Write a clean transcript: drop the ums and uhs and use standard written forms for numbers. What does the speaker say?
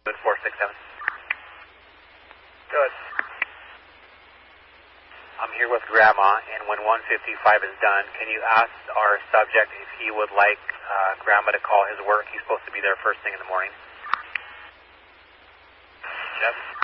467. Good. I'm here with Grandma, and when 155 is done, can you ask our subject if he would like Grandma to call his work? He's supposed to be there first thing in the morning. Jeff?